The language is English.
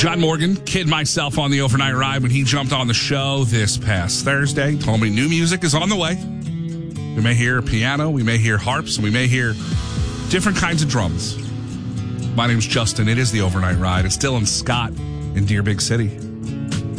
John Morgan, kid myself on the overnight ride when he jumped on the show this past Thursday. Told me new music is on the way. We may hear piano, we may hear harps, and we may hear different kinds of drums. My name's Justin. It is the overnight ride. It's Dylan Scott in Dear Big City.